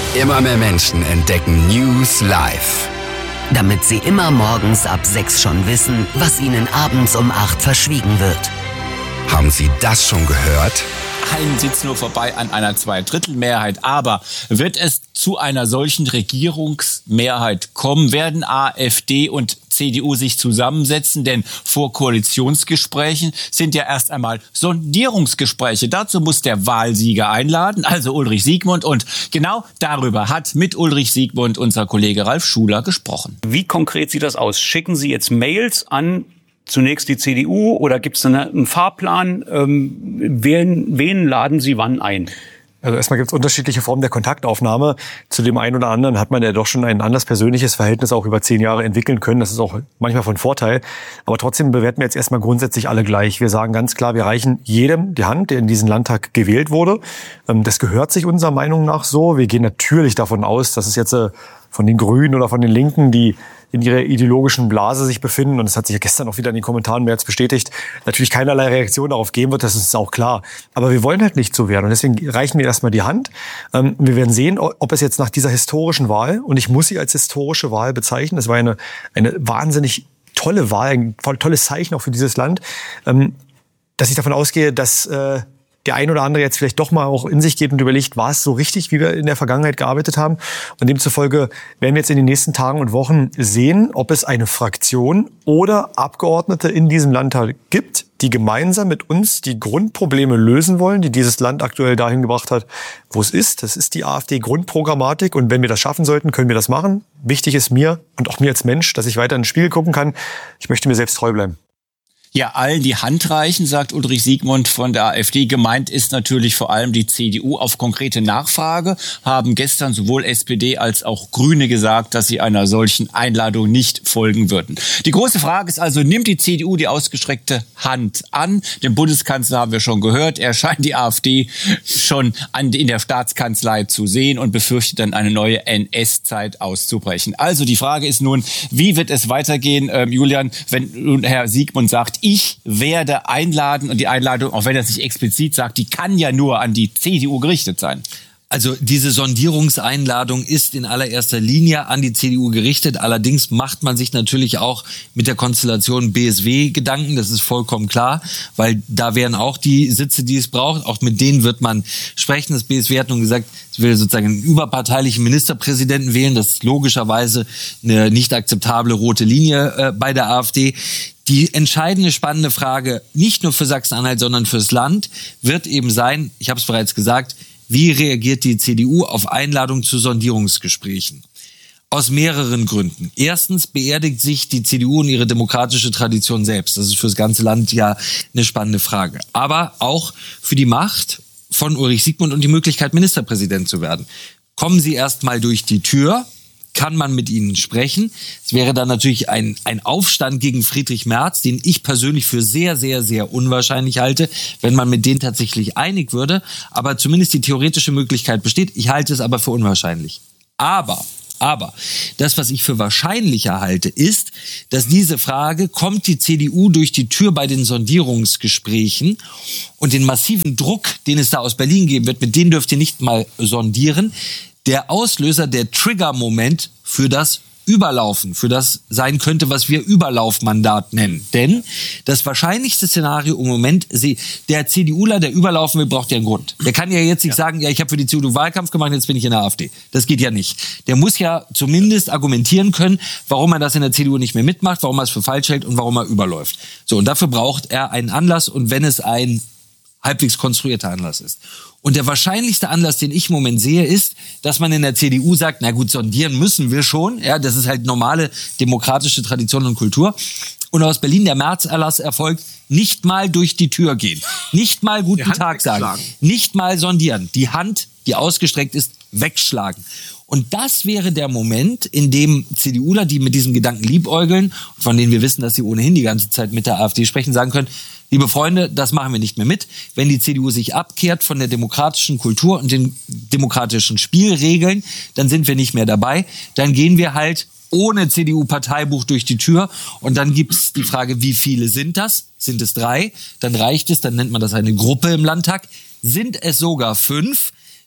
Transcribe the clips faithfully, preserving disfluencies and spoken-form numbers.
Immer mehr Menschen entdecken News live. Damit sie immer morgens ab sechs schon wissen, was ihnen abends um acht verschwiegen wird. Haben Sie das schon gehört? Ein Sitz nur vorbei an einer Zweidrittelmehrheit. Aber wird es zu einer solchen Regierungsmehrheit kommen? Werden AfD und C D U sich zusammensetzen? Denn vor Koalitionsgesprächen sind ja erst einmal Sondierungsgespräche. Dazu muss der Wahlsieger einladen, also Ulrich Siegmund. Und genau darüber hat mit Ulrich Siegmund unser Kollege Ralf Schuler gesprochen. Wie konkret sieht das aus? Schicken Sie jetzt Mails an zunächst die C D U oder gibt es einen Fahrplan? Ähm, wen, wen laden Sie wann ein? Also erstmal gibt es unterschiedliche Formen der Kontaktaufnahme. Zu dem einen oder anderen hat man ja doch schon ein anders persönliches Verhältnis auch über zehn Jahre entwickeln können. Das ist auch manchmal von Vorteil. Aber trotzdem bewerten wir jetzt erstmal grundsätzlich alle gleich. Wir sagen ganz klar, wir reichen jedem die Hand, der in diesen Landtag gewählt wurde. Das gehört sich unserer Meinung nach so. Wir gehen natürlich davon aus, dass es jetzt von den Grünen oder von den Linken, die in ihrer ideologischen Blase sich befinden, und das hat sich ja gestern auch wieder in den Kommentaren mehr als bestätigt, natürlich keinerlei Reaktion darauf geben wird, das ist auch klar. Aber wir wollen halt nicht so werden und deswegen reichen wir erstmal die Hand. Wir werden sehen, ob es jetzt nach dieser historischen Wahl, und ich muss sie als historische Wahl bezeichnen, das war eine, eine wahnsinnig tolle Wahl, ein tolles Zeichen auch für dieses Land, dass ich davon ausgehe, dass der ein oder andere jetzt vielleicht doch mal auch in sich geht und überlegt, war es so richtig, wie wir in der Vergangenheit gearbeitet haben? Und demzufolge werden wir jetzt in den nächsten Tagen und Wochen sehen, ob es eine Fraktion oder Abgeordnete in diesem Landtag gibt, die gemeinsam mit uns die Grundprobleme lösen wollen, die dieses Land aktuell dahin gebracht hat, wo es ist. Das ist die AfD-Grundprogrammatik. Und wenn wir das schaffen sollten, können wir das machen. Wichtig ist mir und auch mir als Mensch, dass ich weiter in den Spiegel gucken kann. Ich möchte mir selbst treu bleiben. Ja, allen die Hand reichen, sagt Ulrich Siegmund von der AfD. Gemeint ist natürlich vor allem die C D U. Auf konkrete Nachfrage haben gestern sowohl S P D als auch Grüne gesagt, dass sie einer solchen Einladung nicht folgen würden. Die große Frage ist also, nimmt die C D U die ausgestreckte Hand an? Den Bundeskanzler haben wir schon gehört. Er scheint die AfD schon an, in der Staatskanzlei zu sehen und befürchtet dann eine neue N S-Zeit auszubrechen. Also die Frage ist nun, wie wird es weitergehen, ähm, Julian, wenn nun Herr Siegmund sagt, ich werde einladen, und die Einladung, auch wenn er es nicht explizit sagt, die kann ja nur an die C D U gerichtet sein. Also diese Sondierungseinladung ist in allererster Linie an die C D U gerichtet. Allerdings macht man sich natürlich auch mit der Konstellation B S W Gedanken. Das ist vollkommen klar, weil da wären auch die Sitze, die es braucht. Auch mit denen wird man sprechen. Das B S W hat nun gesagt, es will sozusagen einen überparteilichen Ministerpräsidenten wählen. Das ist logischerweise eine nicht akzeptable rote Linie äh, bei der AfD. Die entscheidende, spannende Frage, nicht nur für Sachsen-Anhalt, sondern fürs Land, wird eben sein, ich habe es bereits gesagt, wie reagiert die C D U auf Einladung zu Sondierungsgesprächen? Aus mehreren Gründen. Erstens beerdigt sich die C D U und ihre demokratische Tradition selbst. Das ist für das ganze Land ja eine spannende Frage. Aber auch für die Macht von Ulrich Siegmund und die Möglichkeit, Ministerpräsident zu werden. Kommen Sie erst mal durch die Tür, kann man mit ihnen sprechen. Es wäre dann natürlich ein, ein Aufstand gegen Friedrich Merz, den ich persönlich für sehr, sehr, sehr unwahrscheinlich halte, wenn man mit denen tatsächlich einig würde. Aber zumindest die theoretische Möglichkeit besteht. Ich halte es aber für unwahrscheinlich. Aber, aber, das, was ich für wahrscheinlicher halte, ist, dass diese Frage, kommt die C D U durch die Tür bei den Sondierungsgesprächen und den massiven Druck, den es da aus Berlin geben wird, mit denen dürft ihr nicht mal sondieren, der Auslöser, der Trigger-Moment für das Überlaufen, für das sein könnte, was wir Überlaufmandat nennen. Denn das wahrscheinlichste Szenario im Moment, der CDUler, der überlaufen will, braucht ja einen Grund. Der kann ja jetzt nicht ja. sagen, ja, ich habe für die C D U Wahlkampf gemacht, jetzt bin ich in der AfD. Das geht ja nicht. Der muss ja zumindest argumentieren können, warum er das in der C D U nicht mehr mitmacht, warum er es für falsch hält und warum er überläuft. So, und dafür braucht er einen Anlass, und wenn es ein halbwegs konstruierter Anlass ist. Und der wahrscheinlichste Anlass, den ich im Moment sehe, ist, dass man in der C D U sagt, na gut, sondieren müssen wir schon. Ja, das ist halt normale demokratische Tradition und Kultur. Und aus Berlin der Märzerlass erfolgt, nicht mal durch die Tür gehen. Nicht mal guten Tag sagen. Nicht mal sondieren. Die Hand, die ausgestreckt ist, wegschlagen. Und das wäre der Moment, in dem CDUler, die mit diesem Gedanken liebäugeln, von denen wir wissen, dass sie ohnehin die ganze Zeit mit der AfD sprechen, sagen können, liebe Freunde, das machen wir nicht mehr mit. Wenn die C D U sich abkehrt von der demokratischen Kultur und den demokratischen Spielregeln, dann sind wir nicht mehr dabei. Dann gehen wir halt ohne C D U-Parteibuch durch die Tür. Und dann gibt's die Frage, wie viele sind das? Sind es drei? Dann reicht es, dann nennt man das eine Gruppe im Landtag. Sind es sogar fünf?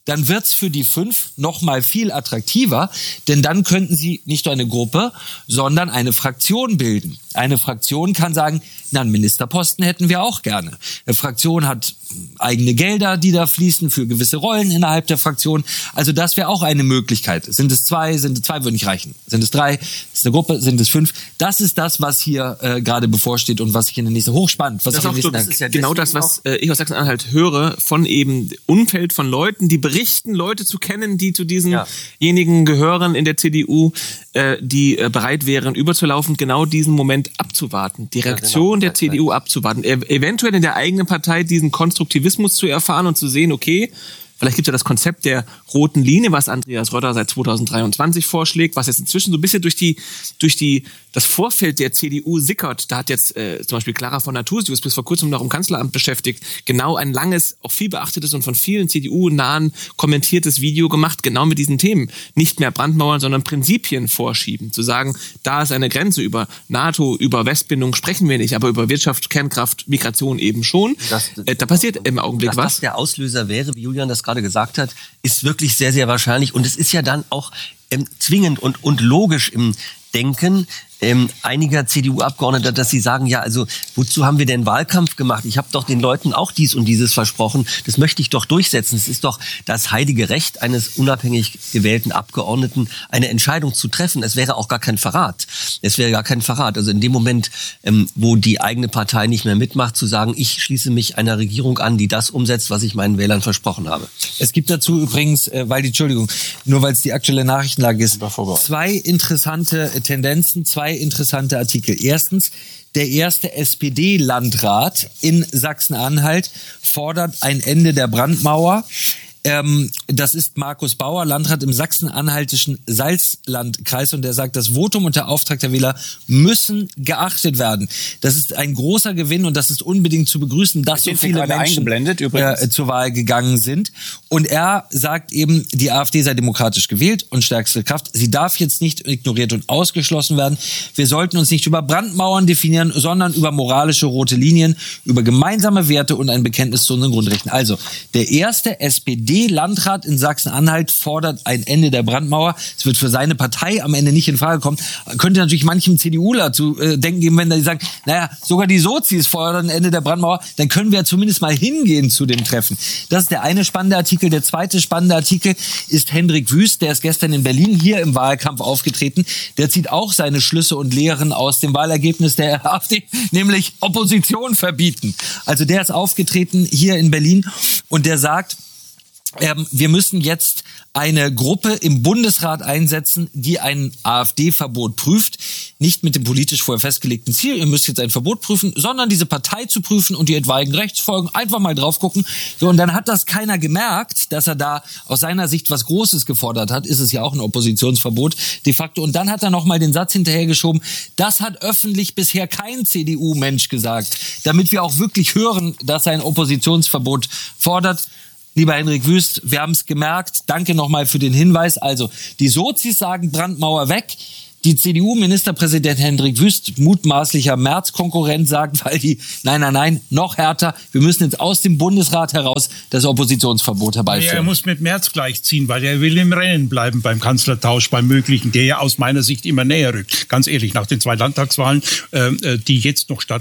dann wird's für die fünf noch mal viel attraktiver, denn dann könnten sie nicht nur eine Gruppe, sondern eine Fraktion bilden. Eine Fraktion kann sagen, na, einen Ministerposten hätten wir auch gerne. Eine Fraktion hat eigene Gelder, die da fließen für gewisse Rollen innerhalb der Fraktion. Also das wäre auch eine Möglichkeit. Sind es zwei? Sind es zwei, würde nicht reichen. Sind es drei? Ist es eine Gruppe? Sind es fünf? Das ist das, was hier äh, gerade bevorsteht und was ich in der nächsten hochspannend. Was das, ich auch in so, der das nächsten ist ja genau das, was äh, ich aus Sachsen-Anhalt höre, von eben Umfeld von Leuten, die berichten, Leute zu kennen, die zu diesenjenigen ja. gehören in der C D U, äh, die äh, bereit wären, überzulaufen, genau diesen Moment abzuwarten, die Reaktion ja, genau. der C D U abzuwarten, e- eventuell in der eigenen Partei diesen Konstruktivismus zu erfahren und zu sehen, okay, vielleicht gibt es ja das Konzept der roten Linie, was Andreas Rötter seit zweitausenddreiundzwanzig vorschlägt, was jetzt inzwischen so ein bisschen durch die durch die das Vorfeld der C D U sickert. Da hat jetzt äh, zum Beispiel Clara von Nathusius bis vor kurzem noch im Kanzleramt beschäftigt, genau ein langes, auch viel beachtetes und von vielen C D U-nahen kommentiertes Video gemacht, genau mit diesen Themen. Nicht mehr Brandmauern, sondern Prinzipien vorschieben. Zu sagen, da ist eine Grenze, über NATO, über Westbindung sprechen wir nicht, aber über Wirtschaft, Kernkraft, Migration eben schon. Das, äh, da passiert im Augenblick dass was. Dass das der Auslöser wäre, wie Julian das gerade gesagt hat, ist wirklich sehr, sehr wahrscheinlich. Und es ist ja dann auch ähm, zwingend und, und logisch im Denken ähm, einiger C D U-Abgeordneter, dass sie sagen, ja, also wozu haben wir denn Wahlkampf gemacht? Ich habe doch den Leuten auch dies und dieses versprochen. Das möchte ich doch durchsetzen. Es ist doch das heilige Recht eines unabhängig gewählten Abgeordneten, eine Entscheidung zu treffen. Es wäre auch gar kein Verrat. Es wäre gar kein Verrat. Also in dem Moment, ähm, wo die eigene Partei nicht mehr mitmacht, zu sagen, ich schließe mich einer Regierung an, die das umsetzt, was ich meinen Wählern versprochen habe. Es gibt dazu übrigens, äh, weil die, Entschuldigung, nur weil es die aktuelle Nachrichtenlage ist, zwei interessante Tendenzen, zwei interessante Artikel. Erstens, der erste S P D-Landrat in Sachsen-Anhalt fordert ein Ende der Brandmauer. Ähm, das ist Markus Bauer, Landrat im sachsen-anhaltischen Salzlandkreis, und der sagt, das Votum und der Auftrag der Wähler müssen geachtet werden. Das ist ein großer Gewinn und das ist unbedingt zu begrüßen, dass so viele Menschen äh, zur Wahl gegangen sind. Und er sagt eben, die AfD sei demokratisch gewählt und stärkste Kraft. Sie darf jetzt nicht ignoriert und ausgeschlossen werden. Wir sollten uns nicht über Brandmauern definieren, sondern über moralische rote Linien, über gemeinsame Werte und ein Bekenntnis zu unseren Grundrechten. Also, der erste S P D-Landrat in Sachsen-Anhalt fordert ein Ende der Brandmauer. Es wird für seine Partei am Ende nicht in Frage kommen. Könnte natürlich manchem CDUler zu äh, denken geben, wenn die sagen, naja, sogar die Sozis fordern ein Ende der Brandmauer, dann können wir ja zumindest mal hingehen zu dem Treffen. Das ist der eine spannende Artikel. Der zweite spannende Artikel ist Hendrik Wüst, der ist gestern in Berlin hier im Wahlkampf aufgetreten. Der zieht auch seine Schlüsse und Lehren aus dem Wahlergebnis der AfD, nämlich Opposition verbieten. Also der ist aufgetreten hier in Berlin und der sagt, Ähm, wir müssen jetzt eine Gruppe im Bundesrat einsetzen, die ein AfD-Verbot prüft. Nicht mit dem politisch vorher festgelegten Ziel, ihr müsst jetzt ein Verbot prüfen, sondern diese Partei zu prüfen und die etwaigen Rechtsfolgen. Einfach mal drauf gucken. So, und dann hat das keiner gemerkt, dass er da aus seiner Sicht was Großes gefordert hat. Ist es ja auch ein Oppositionsverbot de facto. Und dann hat er noch mal den Satz hinterhergeschoben, das hat öffentlich bisher kein C D U-Mensch gesagt. Damit wir auch wirklich hören, dass er ein Oppositionsverbot fordert. Lieber Hendrik Wüst, wir haben es gemerkt. Danke nochmal für den Hinweis. Also, die Sozis sagen Brandmauer weg. Die C D U-Ministerpräsident Hendrik Wüst, mutmaßlicher Merz-Konkurrent, sagt, weil die, nein, nein, nein, noch härter, wir müssen jetzt aus dem Bundesrat heraus das Oppositionsverbot herbeiführen. Ja, er muss mit Merz gleichziehen, weil er will im Rennen bleiben beim Kanzlertausch, beim Möglichen, der ja aus meiner Sicht immer näher rückt. Ganz ehrlich, nach den zwei Landtagswahlen, äh, die jetzt noch stattfinden,